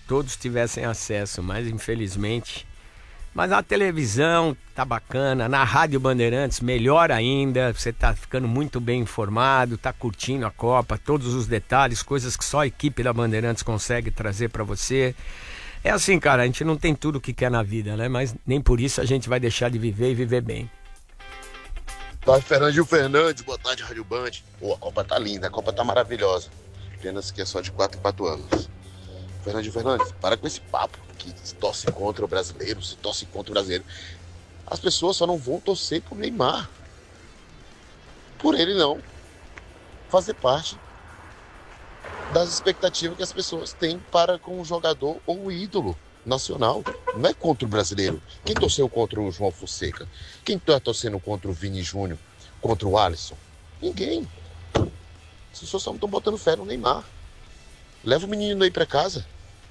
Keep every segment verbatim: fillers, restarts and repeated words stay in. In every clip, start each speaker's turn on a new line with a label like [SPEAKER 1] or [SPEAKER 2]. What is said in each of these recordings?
[SPEAKER 1] todos tivessem acesso, mas infelizmente... Mas na televisão tá bacana, na Rádio Bandeirantes melhor ainda, você tá ficando muito bem informado, tá curtindo a Copa, todos os detalhes, coisas que só a equipe da Bandeirantes consegue trazer para você. É assim, cara, a gente não tem tudo o que quer na vida, né? Mas nem por isso a gente vai deixar de viver e viver bem.
[SPEAKER 2] Tá, Fernandinho Fernandes, boa tarde, Rádio Band. Pô, a Copa tá linda, a Copa tá maravilhosa. Apenas que é só de quatro em quatro anos. Fernandinho Fernandes, para com esse papo que se torce contra o brasileiro, se torce contra o brasileiro. As pessoas só não vão torcer por Neymar. Por ele não. Fazer parte das expectativas que as pessoas têm para com o jogador ou o ídolo nacional. Não é contra o brasileiro. Quem torceu contra o João Fonseca? Quem está torcendo contra o Vini Júnior? Contra o Alisson? Ninguém. As pessoas só não estão botando fé no Neymar. Leva o menino aí para casa.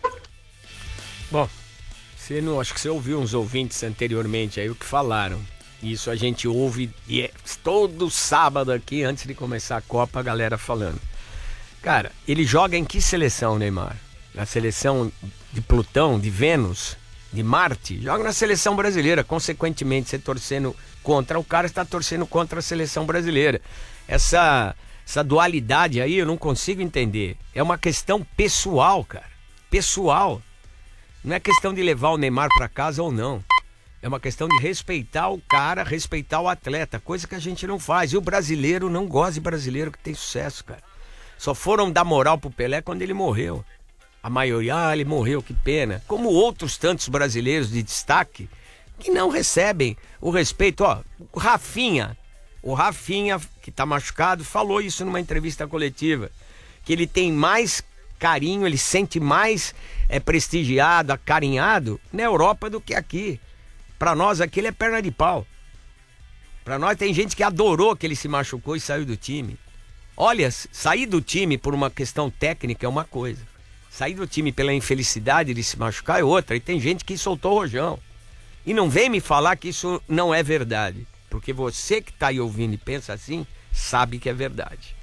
[SPEAKER 1] Bom, você não, acho que você ouviu uns ouvintes anteriormente aí o que falaram. Isso a gente ouve e é todo sábado aqui, antes de começar a Copa, a galera falando. Cara, ele joga em que seleção, Neymar? Na seleção de Plutão, de Vênus, de Marte? Joga na seleção brasileira. Consequentemente, você torcendo contra o cara, está torcendo contra a seleção brasileira. Essa, essa dualidade aí eu não consigo entender. É uma questão pessoal, cara. Pessoal. Não é questão de levar o Neymar para casa ou não. É uma questão de respeitar o cara, respeitar o atleta, coisa que a gente não faz. E o brasileiro não gosta de brasileiro que tem sucesso, cara. Só foram dar moral pro Pelé quando ele morreu. A maioria, ah, ele morreu, que pena. Como outros tantos brasileiros de destaque que não recebem o respeito. Ó, o Rafinha, o Rafinha, que tá machucado, falou isso numa entrevista coletiva, que ele tem mais carinho, ele sente mais é, prestigiado, acarinhado na Europa do que aqui. Pra nós aqui ele é perna de pau. Pra nós tem gente que adorou que ele se machucou e saiu do time. Olha, sair do time por uma questão técnica é uma coisa. Sair do time pela infelicidade de se machucar é outra. E tem gente que soltou o rojão. E não vem me falar que isso não é verdade. Porque você que tá aí ouvindo e pensa assim, sabe que é verdade.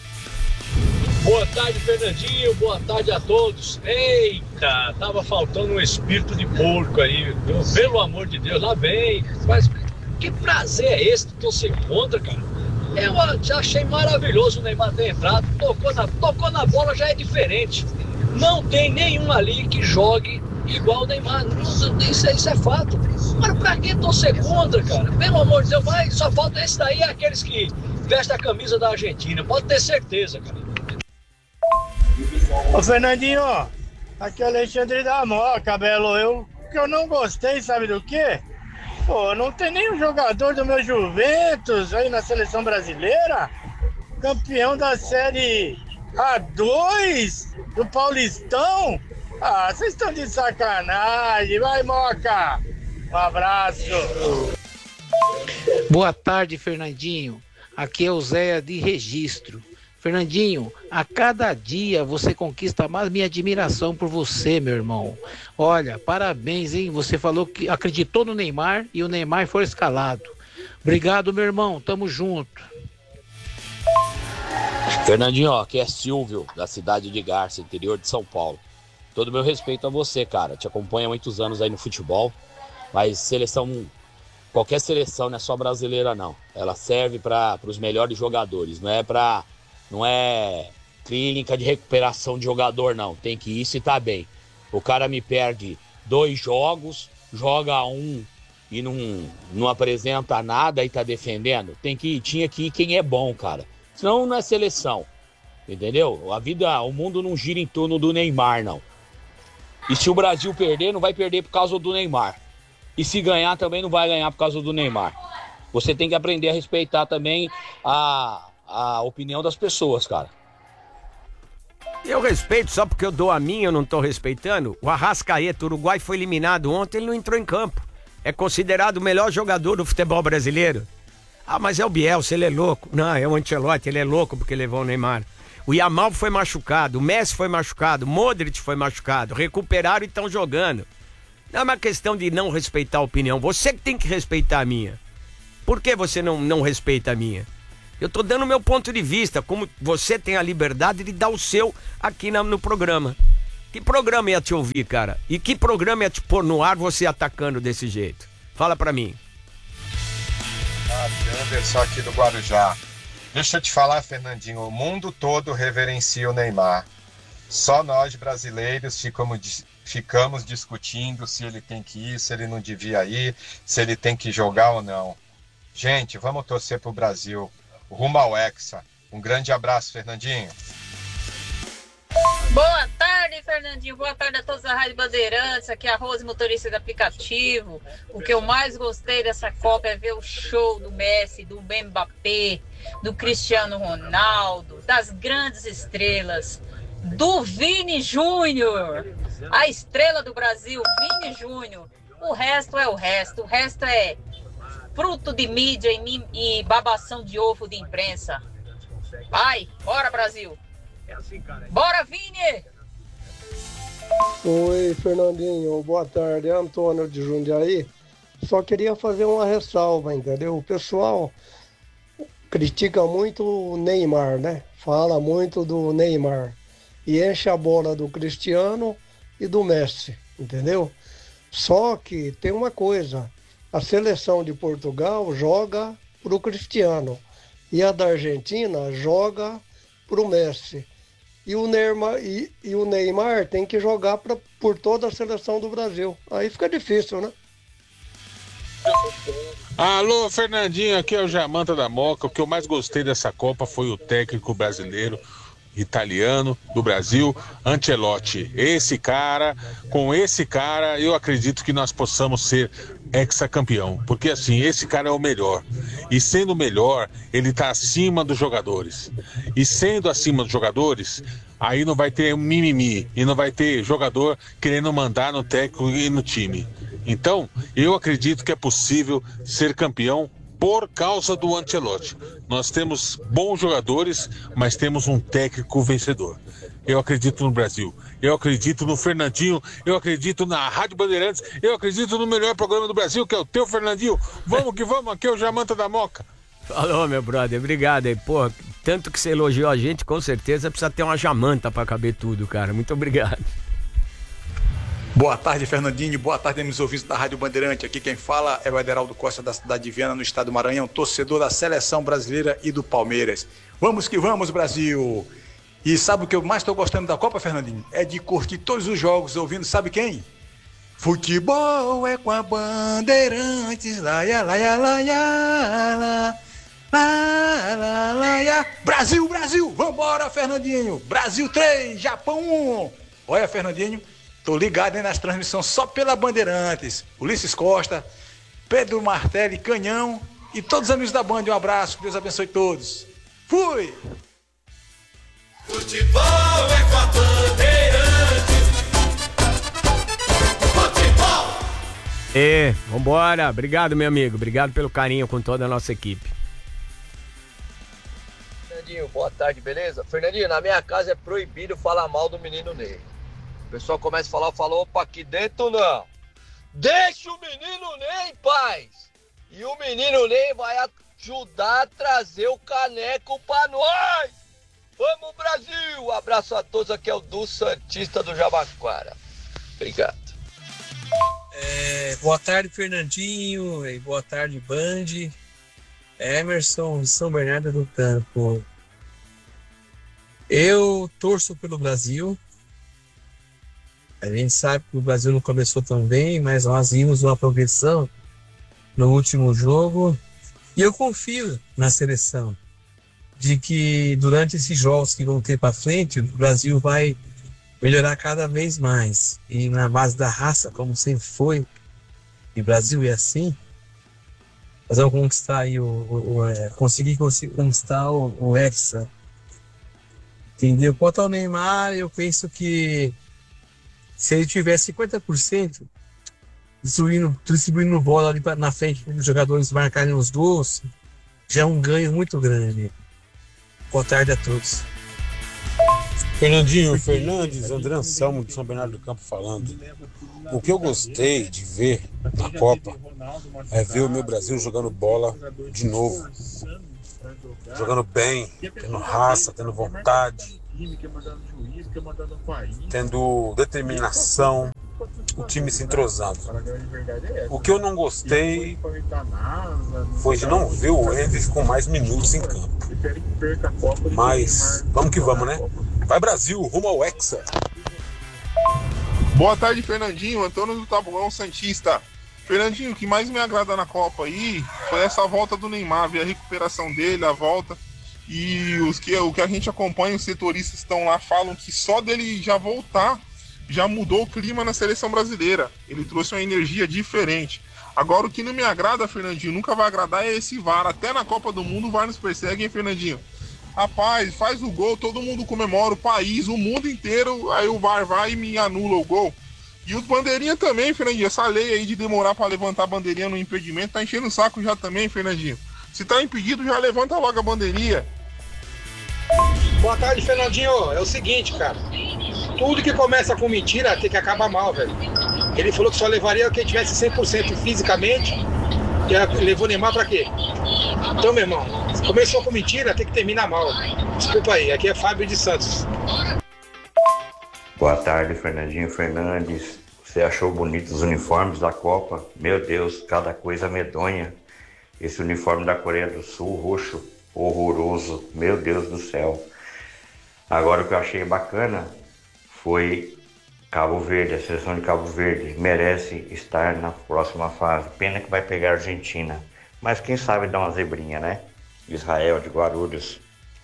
[SPEAKER 3] Boa tarde, Fernandinho. Boa tarde a todos. Eita, tava faltando um espírito de porco aí. Viu? Pelo amor de Deus, lá vem. Mas que prazer é esse de torcer contra, cara? Eu já achei maravilhoso o Neymar ter entrado. Tocou na, tocou na bola, já é diferente. Não tem nenhum ali que jogue igual o Neymar. Isso, isso é fato. Mas pra que torcer contra, cara? Pelo amor de Deus, vai, só falta esse daí, aqueles que vestem a camisa da Argentina. Pode ter certeza, cara.
[SPEAKER 4] Ô Fernandinho, aqui é o Alexandre da Moca, Belo. Eu que eu não gostei, sabe do quê? Pô, não tem nenhum jogador do meu Juventus aí na seleção brasileira, campeão da Série A dois do Paulistão. Ah, vocês estão de sacanagem. Vai, Moca. Um abraço.
[SPEAKER 5] Boa tarde, Fernandinho. Aqui é o Zé de Registro. Fernandinho, a cada dia você conquista mais minha admiração por você, meu irmão. Olha, parabéns, hein? Você falou que acreditou no Neymar e o Neymar foi escalado. Obrigado, meu irmão. Tamo junto.
[SPEAKER 6] Fernandinho, ó, aqui é Silvio, da cidade de Garça, interior de São Paulo. Todo meu respeito a você, cara. Te acompanho há muitos anos aí no futebol, mas seleção, qualquer seleção não é só brasileira, não. Ela serve para os melhores jogadores, não é para... Não é clínica de recuperação de jogador, não. Tem que ir se tá bem. O cara me perde dois jogos, joga um e não, não apresenta nada e tá defendendo. Tem que ir, tinha que ir quem é bom, cara. Senão não é seleção. Entendeu? A vida, o mundo não gira em torno do Neymar, não. E se o Brasil perder, não vai perder por causa do Neymar. E se ganhar, também não vai ganhar por causa do Neymar. Você tem que aprender a respeitar também a... a opinião das pessoas, cara.
[SPEAKER 1] Eu respeito, só porque eu dou a minha, eu não tô respeitando. O Arrascaeta, o Uruguai, foi eliminado ontem, ele não entrou em campo. É considerado o melhor jogador do futebol brasileiro. Ah, mas é o Bielsa, ele é louco. Não, é o Ancelotti, ele é louco porque levou o Neymar. O Yamal foi machucado, o Messi foi machucado, o Modric foi machucado, recuperaram e estão jogando. Não é uma questão de não respeitar a opinião, você que tem que respeitar a minha. Por que você não, não respeita a minha? Eu tô dando o meu ponto de vista, como você tem a liberdade de dar o seu aqui na, no programa. Que programa ia te ouvir, cara? E que programa ia te pôr no ar você atacando desse jeito? Fala pra mim.
[SPEAKER 7] Ah, Anderson aqui do Guarujá. Deixa eu te falar, Fernandinho, o mundo todo reverencia o Neymar. Só nós brasileiros ficamos, ficamos discutindo se ele tem que ir, se ele não devia ir, se ele tem que jogar ou não. Gente, vamos torcer pro Brasil. Rumo ao Hexa. Um grande abraço, Fernandinho.
[SPEAKER 8] Boa tarde, Fernandinho. Boa tarde a todos da Rádio Bandeirantes. Aqui é a Rose, motorista de aplicativo. O que eu mais gostei dessa Copa é ver o show do Messi, do Mbappé, do Cristiano Ronaldo, das grandes estrelas, do Vini Júnior, a estrela do Brasil, Vini Júnior. O resto é o resto. O resto é fruto de mídia e, e babação de ovo de imprensa. Vai, bora, Brasil! Bora, Vini!
[SPEAKER 9] Oi, Fernandinho, boa tarde, é Antônio de Jundiaí. Só queria fazer uma ressalva, entendeu? O pessoal critica muito o Neymar, né? Fala muito do Neymar e enche a bola do Cristiano e do Messi, entendeu? Só que tem uma coisa, a seleção de Portugal joga pro Cristiano e a da Argentina joga pro Messi. E o Neymar, e, e o Neymar tem que jogar pra, por toda a seleção do Brasil. Aí fica difícil, né?
[SPEAKER 10] Alô, Fernandinho, aqui é o Jamanta da Moca. O que eu mais gostei dessa Copa foi o técnico brasileiro, italiano, do Brasil, Ancelotti. Esse cara, com esse cara, eu acredito que nós possamos ser hexacampeão. Porque assim, esse cara é o melhor. E sendo o melhor, ele está acima dos jogadores. E sendo acima dos jogadores, aí não vai ter um mimimi. E não vai ter jogador querendo mandar no técnico e no time. Então, eu acredito que é possível ser campeão por causa do Ancelotti. Nós temos bons jogadores, mas temos um técnico vencedor. Eu acredito no Brasil, eu acredito no Fernandinho, eu acredito na Rádio Bandeirantes, eu acredito no melhor programa do Brasil, que é o teu, Fernandinho. Vamos que vamos, aqui é o Jamanta da Moca.
[SPEAKER 1] Falou, meu brother, obrigado aí. Pô, tanto que você elogiou a gente, com certeza precisa ter uma jamanta pra caber tudo, cara. Muito obrigado.
[SPEAKER 11] Boa tarde, Fernandinho. Boa tarde, amigos ouvintes da Rádio Bandeirante. Aqui quem fala é o Ederaldo Costa, da cidade de Viana, no estado do Maranhão, torcedor da Seleção Brasileira e do Palmeiras. Vamos que vamos, Brasil! E sabe o que eu mais estou gostando da Copa, Fernandinho? É de curtir todos os jogos ouvindo, sabe quem? Futebol é com a Bandeirantes, laia, laia, laia, laia, laia, laia. Brasil, Brasil! Vambora, Fernandinho! Brasil três, Japão um! Olha, Fernandinho, tô ligado aí nas transmissões só pela Bandeirantes. Ulisses Costa, Pedro Martelli, Canhão e todos os amigos da Band. Um abraço, Deus abençoe todos. Fui!
[SPEAKER 12] Futebol é com a Bandeirantes. Futebol!
[SPEAKER 1] É, vambora. Obrigado, meu amigo. Obrigado pelo carinho com toda a nossa equipe.
[SPEAKER 13] Fernandinho, boa tarde, beleza? Fernandinho, na minha casa é proibido falar mal do menino Ney. O pessoal começa a falar, falou, opa, aqui dentro não. Deixa o menino Ney em paz. E o menino Ney vai ajudar a trazer o caneco pra nós. Vamos, Brasil! Abraço a todos, aqui é o Du Santista do Jabaquara. Obrigado.
[SPEAKER 14] É, boa tarde, Fernandinho, e boa tarde, Band. Emerson de São Bernardo do Campo. Eu torço pelo Brasil. A gente sabe que o Brasil não começou tão bem, mas nós vimos uma progressão no último jogo. E eu confio na seleção, de que durante esses jogos que vão ter para frente, o Brasil vai melhorar cada vez mais. E na base da raça, como sempre foi, e o Brasil é assim, nós vamos conquistar aí o, o, o é, conseguir conquistar o, o Hexa. Entendeu? Quanto ao Neymar, eu penso que se ele tiver cinquenta por cento distribuindo, distribuindo bola ali pra, na frente dos jogadores marcarem os gols, já é um ganho muito grande. Boa tarde a todos.
[SPEAKER 15] Fernandinho Fernandes, André Anselmo de São Bernardo do Campo falando. O que eu gostei de ver na Copa é ver o meu Brasil jogando bola de novo. Jogando bem, tendo raça, tendo vontade. tendo determinação, o time se entrosando. O que eu não gostei foi de não ver o Endrick com mais minutos em campo. Mas vamos que vamos, né? Vai Brasil, rumo ao Hexa.
[SPEAKER 16] Boa tarde, Fernandinho. Antônio do Tabuão Santista. Fernandinho, o que mais me agrada na Copa aí foi essa volta do Neymar, ver a recuperação dele, a volta. E os que, o que a gente acompanha, os setoristas estão lá, falam que só dele já voltar, já mudou o clima na seleção brasileira. Ele trouxe uma energia diferente. Agora, o que não me agrada, Fernandinho, nunca vai agradar, é esse V A R. Até na Copa do Mundo o V A R nos persegue, hein, Fernandinho? Rapaz, faz o gol, todo mundo comemora, o país, o mundo inteiro, aí o V A R vai e me anula o gol. E o bandeirinha também, Fernandinho, essa lei aí de demorar para levantar a bandeirinha no impedimento tá enchendo o saco já também, Fernandinho. Se tá impedido, já levanta logo a bandeirinha.
[SPEAKER 11] Boa tarde, Fernandinho. É o seguinte, cara. Tudo que começa com mentira tem que acabar mal, velho. Ele falou que só levaria quem tivesse cem por cento fisicamente. E levou Neymar pra quê? Então, meu irmão, se começou com mentira, tem que terminar mal. Desculpa aí, aqui é Fábio de Santos.
[SPEAKER 17] Boa tarde, Fernandinho Fernandes. Você achou bonitos os uniformes da Copa? Meu Deus, cada coisa medonha. Esse uniforme da Coreia do Sul, roxo, horroroso. Meu Deus do céu. Agora o que eu achei bacana foi Cabo Verde, a seleção de Cabo Verde. Merece estar na próxima fase. Pena que vai pegar a Argentina. Mas quem sabe dar uma zebrinha, né? Israel de Guarulhos.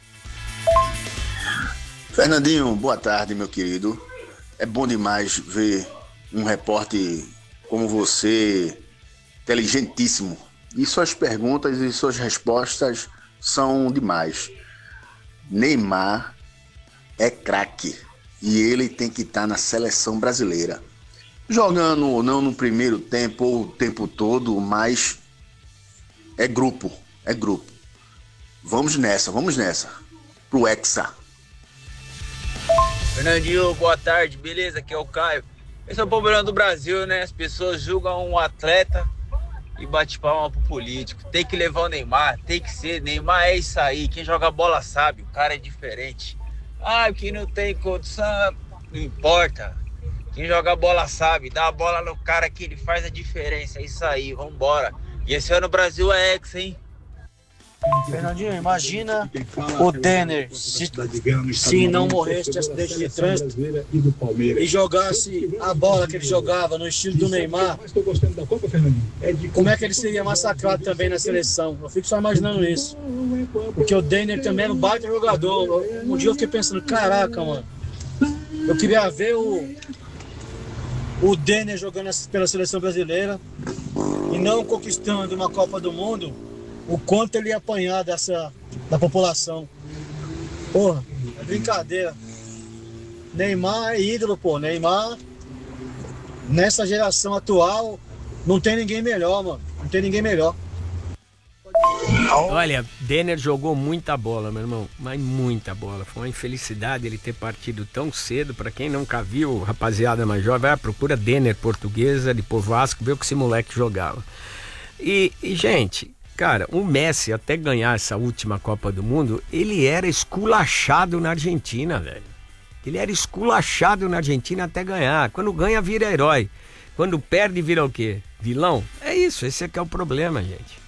[SPEAKER 2] Fernandinho, boa tarde, meu querido. É bom demais ver um repórter como você, inteligentíssimo. E suas perguntas e suas respostas são demais. Neymar é craque e ele tem que estar na seleção brasileira. Jogando ou não no primeiro tempo ou o tempo todo, mas é grupo, é grupo. Vamos nessa, vamos nessa. Pro Hexa.
[SPEAKER 18] Fernandinho, boa tarde, beleza? Aqui é o Caio. Esse é o problema do Brasil, né? As pessoas julgam um atleta e bate palma pro político. Tem que levar o Neymar, tem que ser. Neymar é isso aí. Quem joga bola sabe, o cara é diferente. Ah, quem não tem condição, não importa. Quem joga bola sabe, dá a bola no cara que ele faz a diferença. É isso aí, vambora. E esse ano o Brasil é ex, hein?
[SPEAKER 19] Fernandinho, imagina o Denner se, se não morresse de acidente de trânsito e jogasse a bola que ele jogava no estilo do Neymar. Como é que ele seria massacrado também na seleção? Eu fico só imaginando isso. Porque o Denner também era um baita jogador. Um dia eu fiquei pensando, caraca, mano, eu queria ver o, o Denner jogando pela seleção brasileira e não conquistando uma Copa do Mundo. O quanto ele ia apanhar dessa, da população. Porra, é brincadeira. Neymar é ídolo, pô. Neymar, nessa geração atual, não tem ninguém melhor, mano. Não tem ninguém melhor.
[SPEAKER 1] Olha, Denner jogou muita bola, meu irmão. Mas muita bola. Foi uma infelicidade ele ter partido tão cedo. Pra quem nunca viu, rapaziada mais jovem, vai, procura Denner Portuguesa, de Povo Vasco, vê o que esse moleque jogava. E, e gente... Cara, o Messi, até ganhar essa última Copa do Mundo, ele era esculachado na Argentina, velho. Ele era esculachado na Argentina até ganhar. Quando ganha, vira herói. Quando perde, vira o quê? Vilão? É isso, esse aqui é o problema, gente.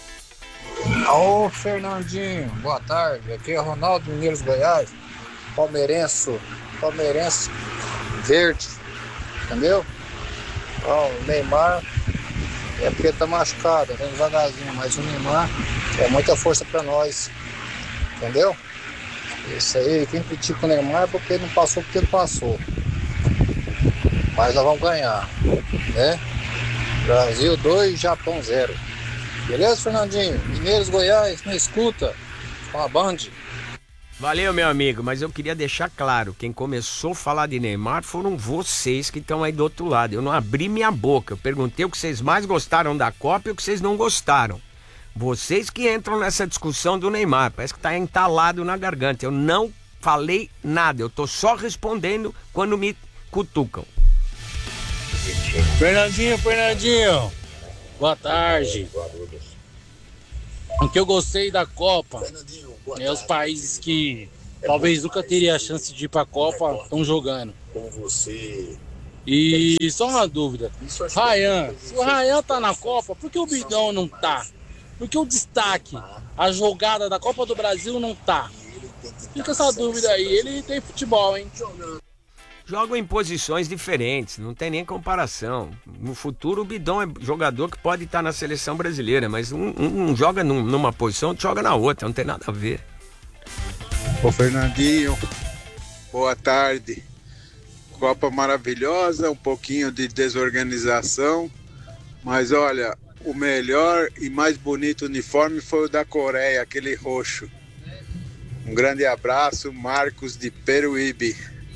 [SPEAKER 20] Ô, Fernandinho, boa tarde. Aqui é Ronaldo Mineiros Goiás. Palmeirense, palmeirense verde, entendeu? Ó, o Neymar... É porque tá machucado, tá devagarzinho, mas o Neymar é muita força pra nós, entendeu? Isso aí, quem critica o Neymar é porque não passou porque não passou. Mas nós vamos ganhar, né? Brasil dois, Japão zero. Beleza, Fernandinho? Mineiros, Goiás, me escuta com a Band.
[SPEAKER 1] Valeu, meu amigo, mas eu queria deixar claro, quem começou a falar de Neymar foram vocês que estão aí do outro lado. Eu não abri minha boca, eu perguntei o que vocês mais gostaram da Copa e o que vocês não gostaram. Vocês que entram nessa discussão do Neymar, parece que tá entalado na garganta. Eu não falei nada, eu tô só respondendo quando me cutucam.
[SPEAKER 19] Fernandinho, Fernandinho, boa tarde. O que eu gostei da Copa é os países que
[SPEAKER 21] talvez nunca teria a chance de ir pra Copa, estão jogando.
[SPEAKER 2] Com você.
[SPEAKER 21] E só uma dúvida, Ryan, se o Ryan tá na Copa, por que o Bidão não tá? Por que o destaque, a jogada da Copa do Brasil não tá? Fica essa dúvida aí, ele tem futebol, hein?
[SPEAKER 1] Jogam em posições diferentes, não tem nem comparação. No futuro o Bidão é jogador que pode estar na seleção brasileira, mas um, um, um joga num, numa posição, outro joga na outra, não tem nada a ver.
[SPEAKER 10] Ô Fernandinho, boa tarde. Copa maravilhosa, um pouquinho de desorganização, mas olha, o melhor e mais bonito uniforme foi o da Coreia, aquele roxo. Um grande abraço, Marcos de Peruíbe.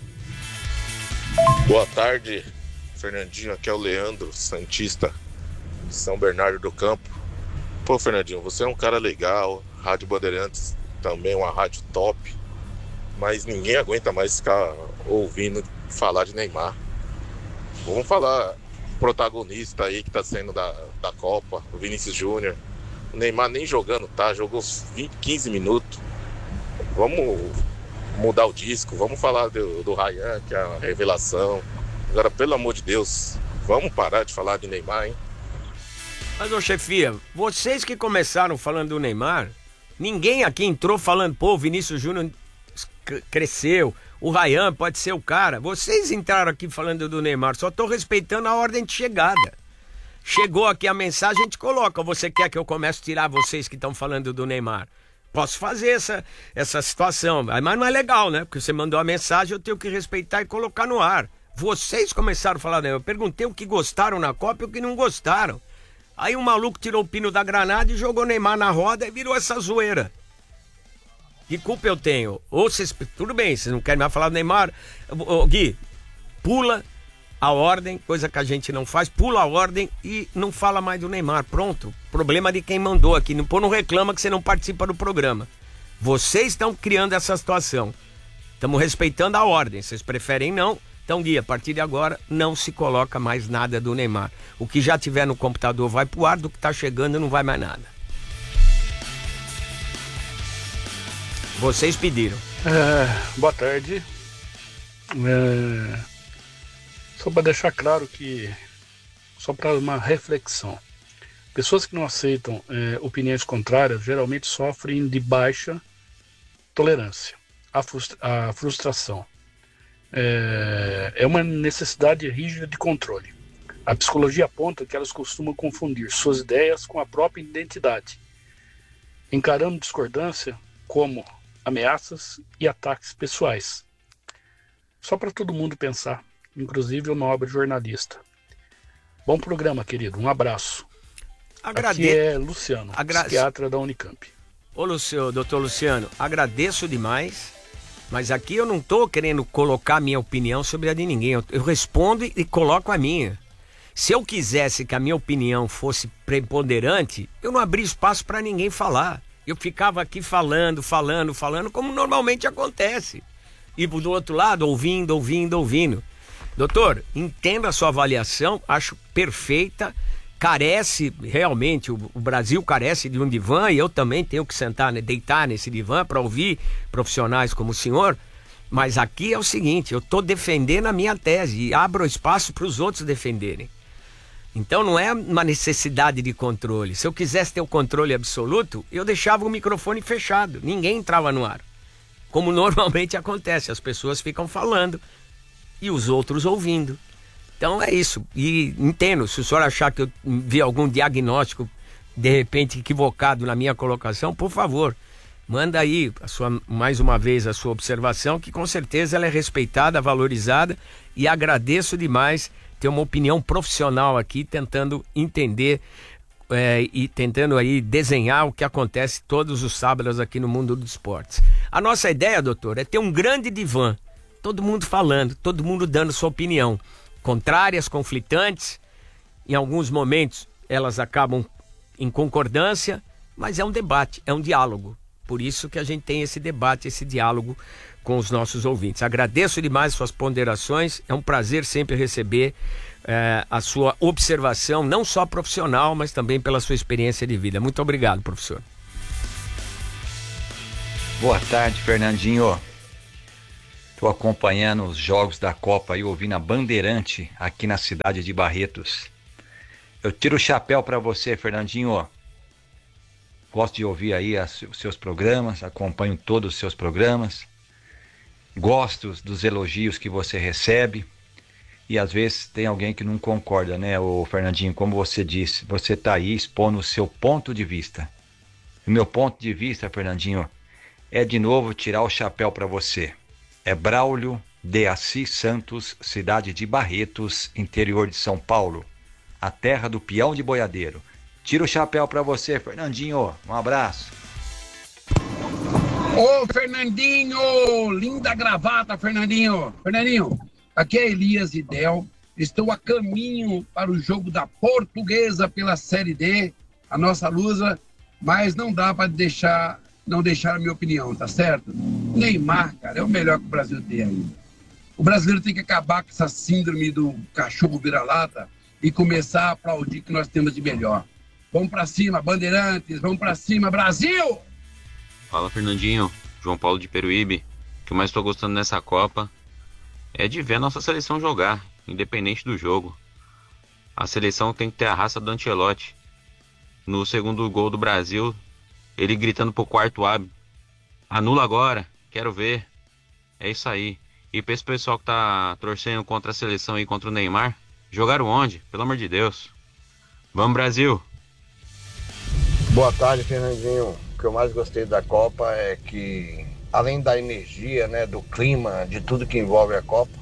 [SPEAKER 2] Boa tarde, Fernandinho, aqui é o Leandro, santista de São Bernardo do Campo. Pô, Fernandinho, você é um cara legal, Rádio Bandeirantes também é uma rádio top, mas ninguém aguenta mais ficar ouvindo falar de Neymar. Vamos falar protagonista aí que tá sendo da, da Copa, o Vinícius Júnior. O Neymar nem jogando tá, jogou uns vinte, quinze minutos. Vamos mudar o disco, vamos falar do, do Ryan, que é a revelação. Agora, pelo amor de Deus, vamos parar de falar de Neymar, hein?
[SPEAKER 1] Mas, ô chefia, vocês que começaram falando do Neymar, ninguém aqui entrou falando, pô, o Vinícius Júnior cresceu, o Ryan pode ser o cara. Vocês entraram aqui falando do Neymar, só tô respeitando a ordem de chegada. Chegou aqui a mensagem, a gente coloca. Você quer que eu comece a tirar vocês que estão falando do Neymar? Posso fazer essa, essa situação, mas não é legal, né? Porque você mandou a mensagem, eu tenho que respeitar e colocar no ar. Vocês começaram a falar do Neymar. Eu perguntei o que gostaram na Copa e o que não gostaram. Aí um maluco tirou o pino da granada e jogou o Neymar na roda e virou essa zoeira. Que culpa eu tenho? Ou vocês, tudo bem, vocês não querem mais falar do Neymar? Ô, Gui, pula a ordem, coisa que a gente não faz, pula a ordem e não fala mais do Neymar. Pronto, problema de quem mandou aqui. Não, não reclama que você não participa do programa. Vocês estão criando essa situação. Estamos respeitando a ordem. Vocês preferem não? Então, Gui, a partir de agora não se coloca mais nada do Neymar. O que já tiver no computador vai pro ar, do que tá chegando não vai mais nada. Vocês pediram.
[SPEAKER 21] É, boa tarde. É, só para deixar claro que, só para uma reflexão, pessoas que não aceitam é, opiniões contrárias geralmente sofrem de baixa tolerância à, frustra à frustração. É, é uma necessidade rígida de controle. A psicologia aponta que elas costumam confundir suas ideias com a própria identidade, encarando discordância como ameaças e ataques pessoais. Só para todo mundo pensar, inclusive o nobre jornalista. Bom programa, querido. Um abraço.
[SPEAKER 1] Agrade...
[SPEAKER 21] Aqui é Luciano,
[SPEAKER 1] Agra...
[SPEAKER 21] psiquiatra da Unicamp.
[SPEAKER 1] Ô, Luciano, doutor Luciano, agradeço demais, mas aqui eu não estou querendo colocar minha opinião sobre a de ninguém. Eu, eu respondo e, e coloco a minha. Se eu quisesse que a minha opinião fosse preponderante, eu não abria espaço para ninguém falar. Eu ficava aqui falando, falando, falando, como normalmente acontece. E do outro lado, ouvindo, ouvindo, ouvindo. Doutor, entenda a sua avaliação, acho perfeita, carece, realmente, o, o Brasil carece de um divã, e eu também tenho que sentar, deitar nesse divã para ouvir profissionais como o senhor, mas aqui é o seguinte, eu estou defendendo a minha tese e abro espaço para os outros defenderem. Então não é uma necessidade de controle. Se eu quisesse ter o controle absoluto, eu deixava o microfone fechado, ninguém entrava no ar. Como normalmente acontece, as pessoas ficam falando e os outros ouvindo. Então é isso. E entendo, se o senhor achar que eu vi algum diagnóstico de repente equivocado na minha colocação, por favor, manda aí a sua, mais uma vez a sua observação, que com certeza ela é respeitada, valorizada, e agradeço demais ter uma opinião profissional aqui, tentando entender é, e tentando aí desenhar o que acontece todos os sábados aqui no mundo dos esportes. A nossa ideia, doutor, é ter um grande divã, todo mundo falando, todo mundo dando sua opinião, contrárias, conflitantes, em alguns momentos elas acabam em concordância, mas é um debate, é um diálogo. Por isso que a gente tem esse debate, esse diálogo com os nossos ouvintes. Agradeço demais suas ponderações, é um prazer sempre receber é, a sua observação, não só profissional, mas também pela sua experiência de vida. Muito obrigado, professor.
[SPEAKER 22] Boa tarde, Fernandinho.
[SPEAKER 3] Estou acompanhando os jogos da Copa e ouvindo a Bandeirante aqui na cidade de Barretos. Eu tiro o chapéu para você, Fernandinho. Gosto de ouvir aí as, os seus programas, acompanho todos os seus programas. Gosto dos elogios que você recebe. E às vezes tem alguém que não concorda, né, ô Fernandinho? Como você disse, você está aí expondo o seu ponto de vista. O meu ponto de vista, Fernandinho, é de novo tirar o chapéu para você. É Braulio de Assis Santos, cidade de Barretos, interior de São Paulo, a terra do peão de boiadeiro. Tira o chapéu para você, Fernandinho. Um abraço.
[SPEAKER 22] Ô, Fernandinho! Linda gravata, Fernandinho. Fernandinho, aqui é Elias Idel. Estou a caminho para o jogo da Portuguesa pela Série D, a nossa lusa, mas não dá para deixar, não deixar a minha opinião, tá certo? Neymar, cara, é o melhor que o Brasil tem ainda. O brasileiro tem que acabar com essa síndrome do cachorro vira-lata e começar a aplaudir que nós temos de melhor. Vamos pra cima, Bandeirantes, vamos pra cima, Brasil!
[SPEAKER 23] Fala, Fernandinho, João Paulo de Peruíbe. O que eu mais estou gostando nessa Copa é de ver a nossa seleção jogar, independente do jogo. A seleção tem que ter a raça do Ancelotti. No segundo gol do Brasil, ele gritando pro quarto árbitro: anula agora, quero ver. É isso aí. E pra esse pessoal que tá torcendo contra a seleção e contra o Neymar, jogaram onde? Pelo amor de Deus. Vamos, Brasil!
[SPEAKER 24] Boa tarde, Fernandinho. O que eu mais gostei da Copa é que, além da energia, né, do clima, de tudo que envolve a Copa,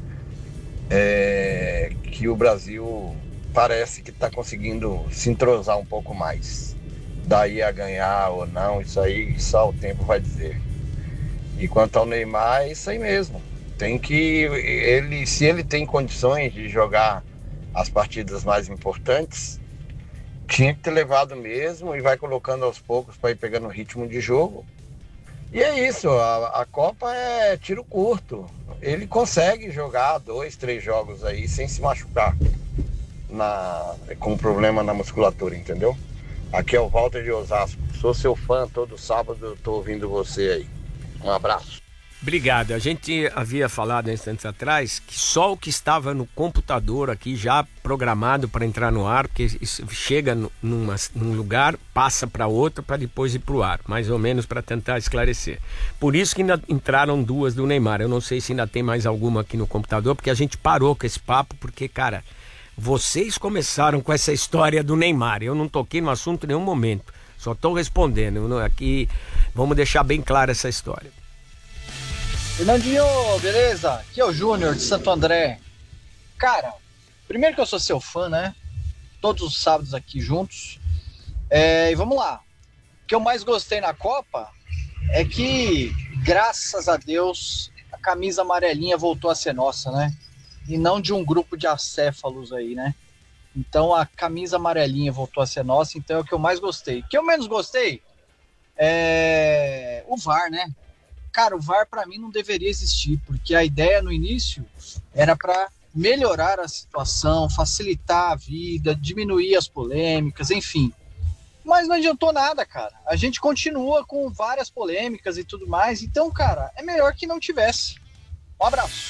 [SPEAKER 24] é que o Brasil parece que está conseguindo se entrosar um pouco mais. Daí a ganhar ou não, isso aí só o tempo vai dizer. E quanto ao Neymar, é isso aí mesmo. Tem que ele, se ele tem condições de jogar as partidas mais importantes, tinha que ter levado mesmo e vai colocando aos poucos para ir pegando o ritmo de jogo. E é isso, a, a Copa é tiro curto. Ele consegue jogar dois, três jogos aí sem se machucar na, com problema na musculatura, entendeu? Aqui é o Walter de Osasco. Sou seu fã, todo sábado eu tô ouvindo você aí. Um abraço.
[SPEAKER 1] Obrigado. A gente havia falado instantes atrás que só o que estava no computador aqui já programado para entrar no ar, porque isso chega numa, num lugar, passa para outro para depois ir para o ar, mais ou menos para tentar esclarecer. Por isso que ainda entraram duas do Neymar. Eu não sei se ainda tem mais alguma aqui no computador, porque a gente parou com esse papo, porque, cara, vocês começaram com essa história do Neymar. Eu não toquei no assunto em nenhum momento. Só estou respondendo. Aqui, vamos deixar bem clara essa história.
[SPEAKER 25] Fernandinho, beleza? Aqui é o Júnior de Santo André. Cara, primeiro que eu sou seu fã, né? Todos os sábados aqui juntos. É, e vamos lá. O que eu mais gostei na Copa é que, graças a Deus, a camisa amarelinha voltou a ser nossa, né? E não de um grupo de acéfalos aí, né? Então a camisa amarelinha voltou a ser nossa, então é o que eu mais gostei. O que eu menos gostei é o V A R, né? Cara, o V A R para mim não deveria existir, porque a ideia no início era para melhorar a situação, facilitar a vida, diminuir as polêmicas, enfim. Mas não adiantou nada, cara. A gente continua com várias polêmicas e tudo mais, então, cara, é melhor que não tivesse. Um abraço.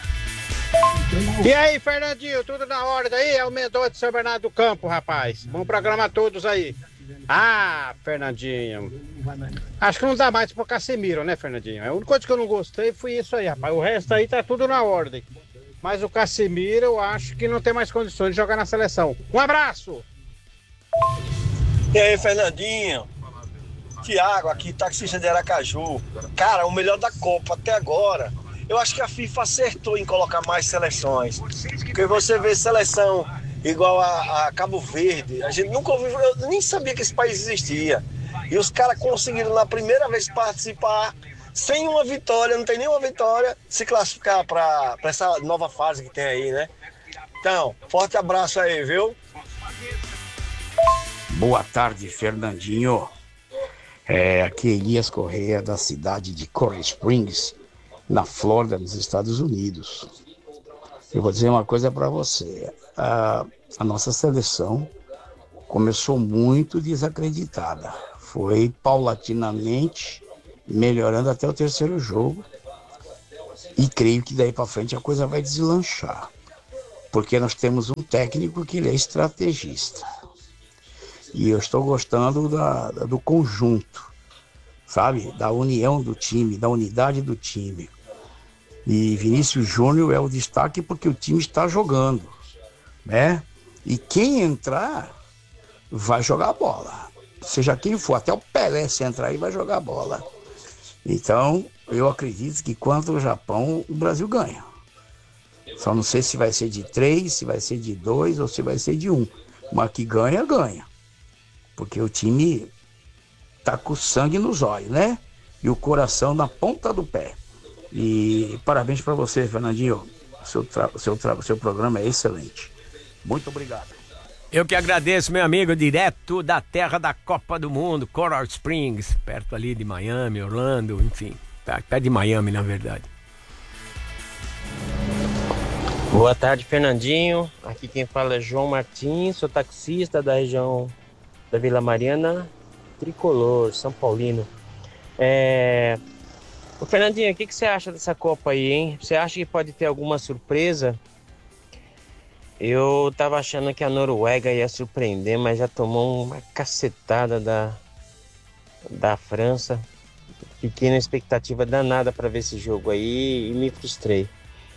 [SPEAKER 26] E aí, Fernandinho, tudo na ordem aí? É o Mendonça de São Bernardo do Campo, rapaz. Bom programa a todos aí. Ah, Fernandinho, acho que não dá mais pro Casemiro, né, Fernandinho? A única coisa que eu não gostei foi isso aí, rapaz. O resto aí tá tudo na ordem. Mas o Casemiro eu acho que não tem mais condições de jogar na seleção. Um abraço!
[SPEAKER 27] E aí, Fernandinho? Tiago, aqui, taxista de Aracaju. Cara, o melhor da Copa até agora. Eu acho que a FIFA acertou em colocar mais seleções. Porque você vê seleção igual a, a Cabo Verde, a gente nunca ouviu, eu nem sabia que esse país existia. E os caras conseguiram na primeira vez participar sem uma vitória, não tem nenhuma vitória, se classificar para essa nova fase que tem aí, né? Então, forte abraço aí, viu?
[SPEAKER 28] Boa tarde, Fernandinho. É, aqui é Elias Correia, da cidade de Coral Springs, na Flórida, nos Estados Unidos. Eu vou dizer uma coisa para você. A, a nossa seleção começou muito desacreditada. Foi paulatinamente melhorando até o terceiro jogo. E creio que daí para frente a coisa vai deslanchar. Porque nós temos um técnico que ele é estrategista. E eu estou gostando da, da, do conjunto, sabe? Da união do time, da unidade do time. E Vinícius Júnior é o destaque porque o time está jogando, né? E quem entrar vai jogar bola. Seja quem for, até o Pelé se entrar aí vai jogar bola. Então, eu acredito que contra o Japão, o Brasil ganha. Só não sei se vai ser de três, se vai ser de dois ou se vai ser de um. Mas que ganha, ganha. Porque o time tá com o sangue nos olhos, né? E o coração na ponta do pé. E parabéns para você, Fernandinho. Seu, tra... seu, tra... seu programa é excelente. Muito obrigado.
[SPEAKER 1] Eu que agradeço, meu amigo, direto da terra da Copa do Mundo, Coral Springs, perto ali de Miami, Orlando, enfim, perto de Miami, na verdade.
[SPEAKER 4] Boa tarde, Fernandinho. Aqui quem fala é João Martins, sou taxista da região da Vila Mariana, tricolor, São Paulino. É... Ô, Fernandinho, o que, que você acha dessa Copa aí, hein? Você acha que pode ter alguma surpresa? Eu tava achando que a Noruega ia surpreender, mas já tomou uma cacetada da, da França. Fiquei na expectativa danada para ver esse jogo aí e me frustrei.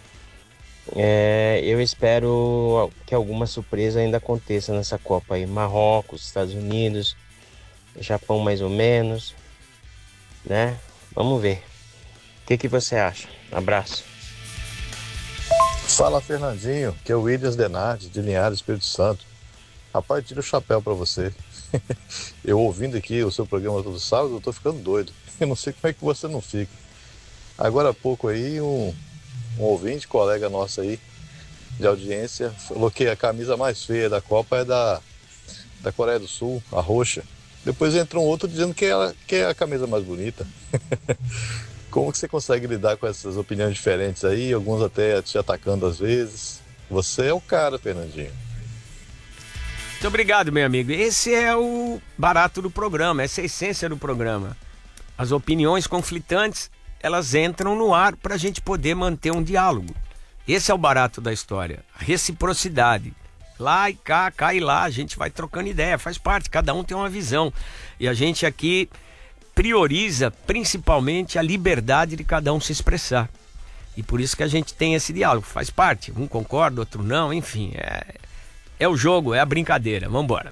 [SPEAKER 4] É, eu espero que alguma surpresa ainda aconteça nessa Copa aí. Marrocos, Estados Unidos, Japão mais ou menos, né? Vamos ver. O que, que você acha? Abraço.
[SPEAKER 5] Fala, Fernandinho, que é o Williams Denardi, de Linhares, Espírito Santo. Rapaz, tira o chapéu pra você. Eu ouvindo aqui o seu programa todo sábado, eu tô ficando doido. Eu não sei como é que você não fica. Agora há pouco aí, um, um ouvinte, colega nosso aí, de audiência, falou que a camisa mais feia da Copa é da, da Coreia do Sul, a roxa. Depois entrou um outro dizendo que é, que é a camisa mais bonita. Como que você consegue lidar com essas opiniões diferentes aí, alguns até te atacando às vezes? Você é o cara, Fernandinho.
[SPEAKER 1] Muito obrigado, meu amigo. Esse é o barato do programa, essa é a essência do programa. As opiniões conflitantes, elas entram no ar para a gente poder manter um diálogo. Esse é o barato da história, a reciprocidade. Lá e cá, cá e lá, a gente vai trocando ideia, faz parte, cada um tem uma visão. E a gente aqui prioriza principalmente a liberdade de cada um se expressar. E por isso que a gente tem esse diálogo, faz parte. Um concorda, outro não, enfim. É, é o jogo, é a brincadeira. Vamos embora.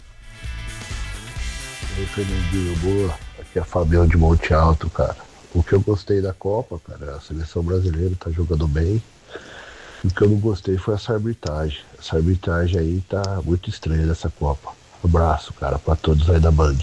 [SPEAKER 6] Oi, Fernandinho, boa. Aqui é Fabião de Monte Alto, cara. O que eu gostei da Copa, cara, a seleção brasileira tá jogando bem. O que eu não gostei foi essa arbitragem. Essa arbitragem aí tá muito estranha dessa Copa. Um abraço, cara, pra todos aí da Band.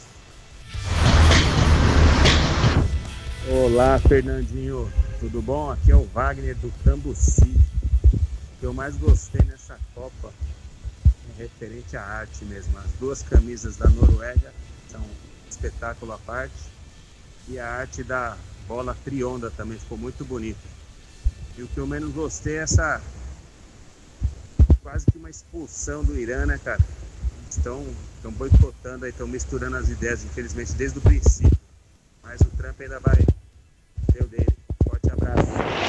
[SPEAKER 7] Olá, Fernandinho, tudo bom? Aqui é o Wagner do Cambuci. O que eu mais gostei nessa Copa é referente à arte mesmo. As duas camisas da Noruega são um espetáculo à parte. E a arte da bola trionda também ficou muito bonita. E o que eu menos gostei é essa quase que uma expulsão do Irã, né, cara? Estão, estão boicotando aí, estão misturando as ideias, infelizmente, desde o princípio. Mas o Trump ainda vai ter o dele. Forte abraço.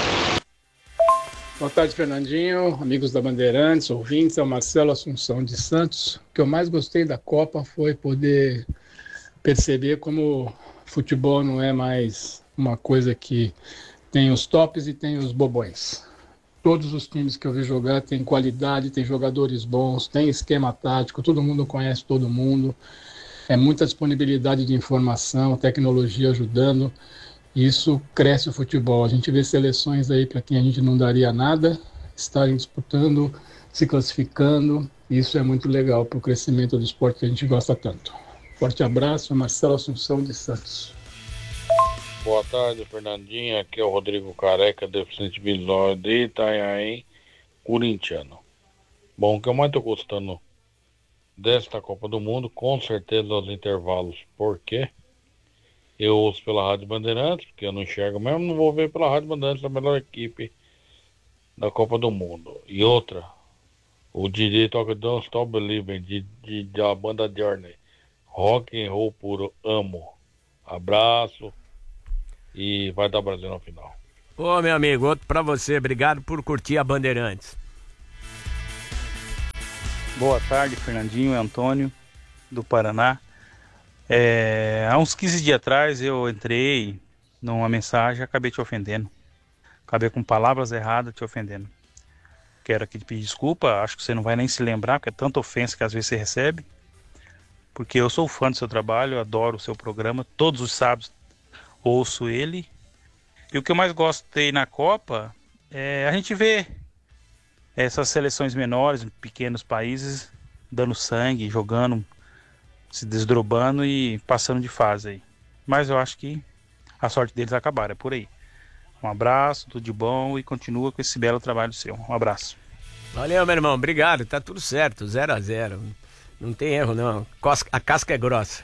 [SPEAKER 21] Boa tarde, Fernandinho, amigos da Bandeirantes, ouvintes, é o Marcelo Assunção de Santos. O que eu mais gostei da Copa foi poder perceber como futebol não é mais uma coisa que tem os tops e tem os bobões. Todos os times que eu vi jogar têm qualidade, tem jogadores bons, tem esquema tático, todo mundo conhece todo mundo. É muita disponibilidade de informação, tecnologia ajudando. Isso cresce o futebol. A gente vê seleções aí para quem a gente não daria nada, estarem disputando, se classificando. Isso é muito legal para o crescimento do esporte que a gente gosta tanto. Forte abraço, Marcelo Assunção de Santos.
[SPEAKER 10] Boa tarde, Fernandinho. Aqui é o Rodrigo Careca, deficiente visual de Itanhaém, corintiano. Bom, o que eu mais estou gostando desta Copa do Mundo, com certeza os intervalos. Por quê? Eu ouço pela Rádio Bandeirantes, porque eu não enxergo mesmo, não vou ver pela Rádio Bandeirantes a melhor equipe da Copa do Mundo. E outra, o D J toca Don't Stop Believing, de, de, da banda Journey. Rock and roll puro, amo. Abraço e vai dar Brasil no final.
[SPEAKER 1] Ô, meu amigo, outro pra você. Obrigado por curtir a Bandeirantes.
[SPEAKER 21] Boa tarde, Fernandinho, é Antônio, do Paraná. É, há uns quinze dias atrás eu entrei numa mensagem e acabei te ofendendo. Acabei com palavras erradas te ofendendo. Quero aqui te pedir desculpa, acho que você não vai nem se lembrar, porque é tanta ofensa que às vezes você recebe. Porque eu sou fã do seu trabalho, eu adoro o seu programa, todos os sábados ouço ele. E o que eu mais gostei na Copa é a gente ver essas seleções menores, pequenos países, dando sangue, jogando, se desdobando e passando de fase aí. Mas eu acho que a sorte deles acabaram, é por aí. Um abraço, tudo de bom e continua com esse belo trabalho seu. Um abraço.
[SPEAKER 1] Valeu, meu irmão, obrigado, tá tudo certo, zero a zero. Não tem erro, não. A casca é grossa.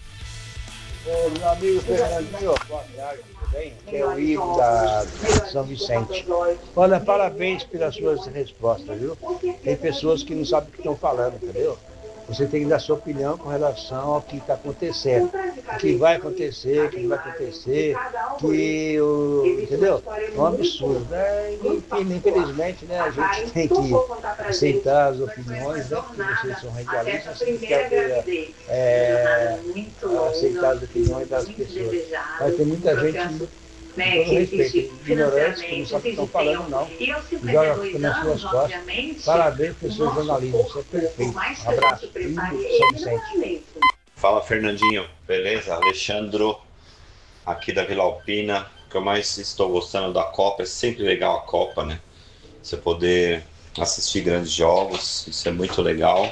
[SPEAKER 8] Ô, meu amigo Fernandinho, boa tarde, tudo bem? Aqui é o Ivo da São Vicente. Olha, parabéns pelas suas respostas, viu? Tem pessoas que não sabem o que estão falando, entendeu? Você tem que dar sua opinião com relação ao que está acontecendo. O que vai acontecer, o que não vai acontecer, que o. Entendeu? É um absurdo, né? E, infelizmente, né, a gente tem que aceitar as opiniões, né? Porque vocês são radialistas, você tem que é, é, aceitar as opiniões das pessoas. Mas tem muita gente. Com todo respeito, ignorantes que não sabem o que estão falando, não. Joga nas suas costas. Parabéns pelo seu jornalismo, você é perfeito. Um abraço. São Vicente.
[SPEAKER 24] Fala, Fernandinho, beleza? Alexandro, aqui da Vila Alpina. O que eu mais estou gostando da Copa, é sempre legal a Copa, né? Você poder assistir grandes jogos, isso é muito legal.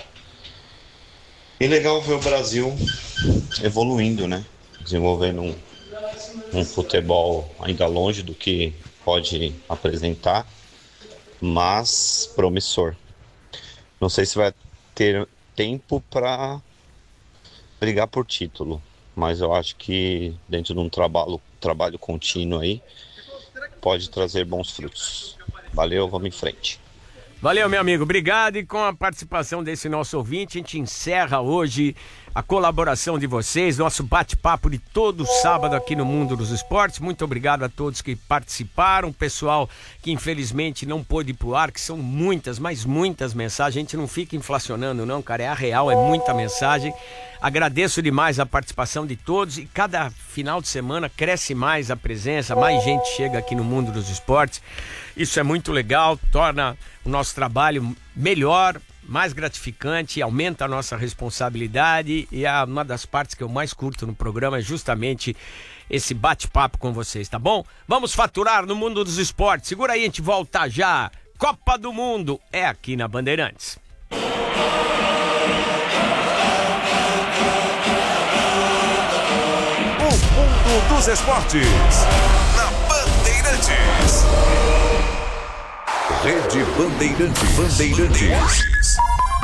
[SPEAKER 24] E legal ver o Brasil evoluindo, né? Desenvolvendo um um futebol ainda longe do que pode apresentar, mas promissor. Não sei se vai ter tempo para brigar por título, mas eu acho que dentro de um trabalho, trabalho contínuo aí, pode trazer bons frutos. Valeu, vamos em frente.
[SPEAKER 1] Valeu, meu amigo, obrigado. E com a participação desse nosso ouvinte, a gente encerra hoje a colaboração de vocês, nosso bate-papo de todo sábado aqui no Mundo dos Esportes. Muito obrigado a todos que participaram, pessoal que infelizmente não pôde ir pro ar, que são muitas, mas muitas mensagens. A gente não fica inflacionando não, cara, é a real, é muita mensagem. Agradeço demais a participação de todos e cada final de semana cresce mais a presença, mais gente chega aqui no Mundo dos Esportes. Isso é muito legal, torna o nosso trabalho melhor, mais gratificante, aumenta a nossa responsabilidade e a, uma das partes que eu mais curto no programa é justamente esse bate-papo com vocês, tá bom? Vamos faturar no Mundo dos Esportes. Segura aí, a gente volta já. Copa do Mundo é aqui na Bandeirantes.
[SPEAKER 9] O Mundo dos Esportes na Bandeirantes. Rede Bandeirantes. Bandeirantes.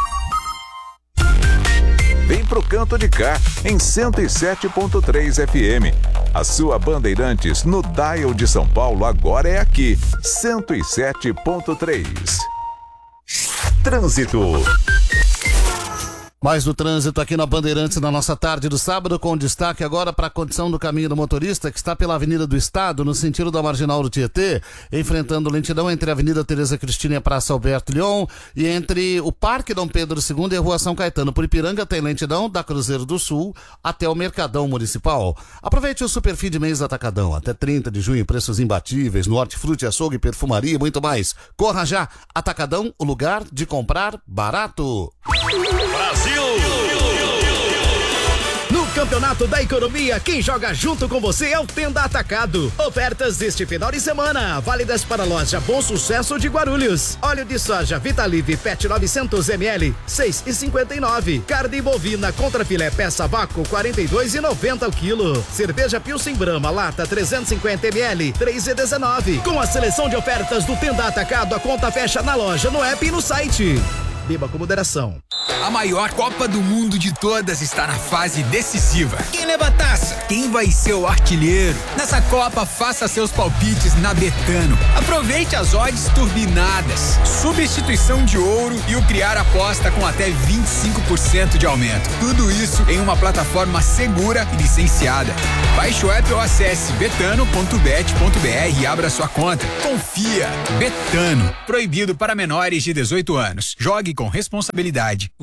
[SPEAKER 9] Vem pro canto de cá, em cento e sete ponto três F M. A sua Bandeirantes no dial de São Paulo agora é aqui, cento e sete ponto três. Trânsito.
[SPEAKER 11] Mais do trânsito aqui na Bandeirantes na nossa tarde do sábado, com destaque agora para a condição do caminho do motorista que está pela Avenida do Estado, no sentido da Marginal do Tietê, enfrentando lentidão entre a Avenida Tereza Cristina e a Praça Alberto Leon, e entre o Parque Dom Pedro segundo e a Rua São Caetano. Por Ipiranga tem lentidão da Cruzeiro do Sul até o Mercadão Municipal. Aproveite o Superfim de mês Atacadão, até trinta de junho, preços imbatíveis no Hortifruti, Açougue, Perfumaria e muito mais. Corra já, Atacadão, o lugar de comprar barato.
[SPEAKER 9] Brasil!
[SPEAKER 12] No Campeonato da Economia, quem joga junto com você é o Tenda Atacado. Ofertas deste final de semana, válidas para a loja Bom Sucesso de Guarulhos. Óleo de soja Vitalive Pet novecentos mililitros, seis e cinquenta e nove. Carne bovina contra filé peça vácuo, quarenta e dois e noventa o quilo. Cerveja Pilsen Brahma lata trezentos e cinquenta mililitros, três e dezenove. Com a seleção de ofertas do Tenda Atacado, a conta fecha na loja, no app e no site. Beba com moderação.
[SPEAKER 13] A maior Copa do Mundo de todas está na fase decisiva. Quem leva a taça? Quem vai ser o artilheiro? Nessa Copa, faça seus palpites na Betano. Aproveite as odds turbinadas, substituição de ouro e o criar aposta com até vinte e cinco por cento de aumento. Tudo isso em uma plataforma segura e licenciada. Baixe o app ou acesse betano ponto bet ponto br e abra sua conta. Confia. Betano. Proibido para menores de dezoito anos. Jogue com responsabilidade.